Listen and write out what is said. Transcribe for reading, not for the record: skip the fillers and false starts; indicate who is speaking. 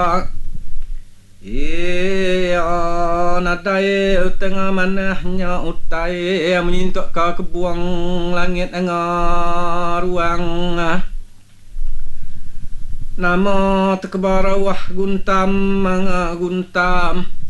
Speaker 1: Iya, nadai tengah manahnya utai menyintok ka kebuang langit engah ruang. Nama tekebarawah guntam manga guntam.